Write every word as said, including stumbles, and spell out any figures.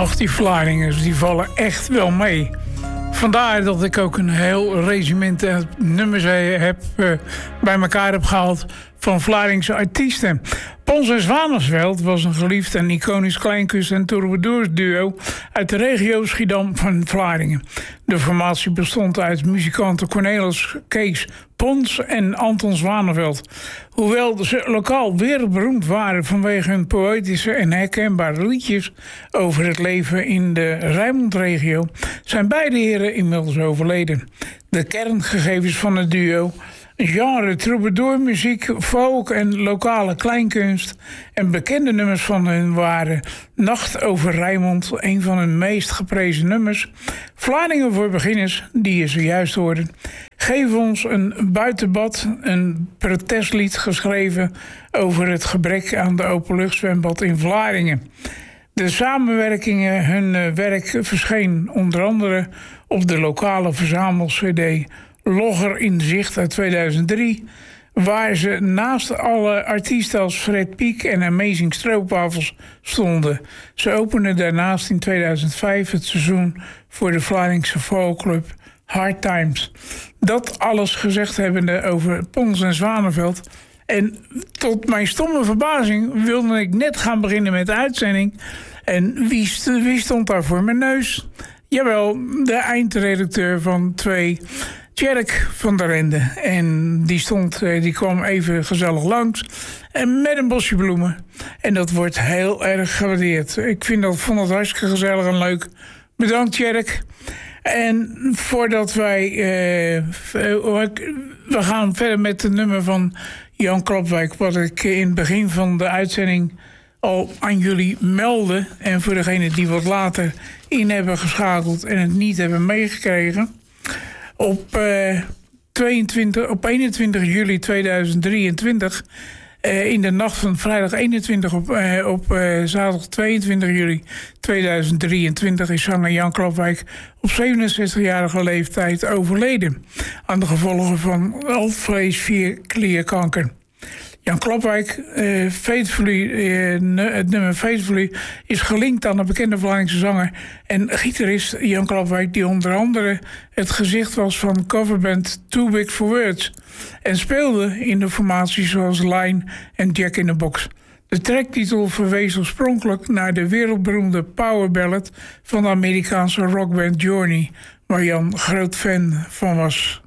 Och, die Vlaardingers, die vallen echt wel mee. Vandaar dat ik ook een heel regiment nummers heb, uh, bij elkaar heb gehaald van Vlaardingse artiesten. Pons en Zwanensveld was een geliefd en iconisch kleinkunst- en troubadours-duo uit de regio Schiedam van Vlaardingen. De formatie bestond uit muzikanten Cornelis Kees Pons en Anton Zwanenveld. Hoewel ze lokaal wereldberoemd waren vanwege hun poëtische en herkenbare liedjes over het leven in de Rijnmondregio, zijn beide heren inmiddels overleden. De kerngegevens van het duo: genre troubadourmuziek, folk en lokale kleinkunst. En bekende nummers van hun waren Nacht over Rijnmond, een van hun meest geprezen nummers. Vlaardingen voor beginners, die je zojuist hoorde. Geef ons een buitenbad, een protestlied geschreven over het gebrek aan de openluchtzwembad in Vlaardingen. De samenwerkingen, hun werk verscheen onder andere op de lokale verzamel-cd Logger in Zicht uit tweeduizend drie... waar ze naast alle artiesten als Fred Piek en Amazing Stroopwafels stonden. Ze openden daarnaast in tweeduizend vijf het seizoen voor de Vlaardingse folkclub Hard Times. Dat alles gezegd hebbende over Pons en Zwanenveld. En tot mijn stomme verbazing wilde ik net gaan beginnen met de uitzending. En wie, st- wie stond daar voor mijn neus? Jawel, de eindredacteur van twee... Tjerk van der Ende. En die, stond, die kwam even gezellig langs. En met een bosje bloemen. En dat wordt heel erg gewaardeerd. Ik vind dat, vond het hartstikke gezellig en leuk. Bedankt, Tjerk. En voordat wij... Uh, we gaan verder met het nummer van Jan Klapwijk, wat ik in het begin van de uitzending al aan jullie meldde. En voor degenen die wat later in hebben geschakeld en het niet hebben meegekregen. Op, uh, tweeëntwintig, op eenentwintig juli tweeduizend drieëntwintig, uh, in de nacht van vrijdag eenentwintig op, uh, op uh, zaterdag tweeëntwintig juli tweeduizend drieëntwintig... is zanger Jan Klapwijk op zevenenzestigjarige leeftijd overleden aan de gevolgen van alvleesklierkanker. Jan Klapwijk, uh, Faithfully, uh, het nummer Faithfully, is gelinkt aan de bekende Vlaamse zanger en gitarist Jan Klapwijk, die onder andere het gezicht was van coverband Too Big for Words en speelde in de formaties zoals Line en Jack in the Box. De tracktitel verwees oorspronkelijk naar de wereldberoemde powerballad van de Amerikaanse rockband Journey, waar Jan groot fan van was.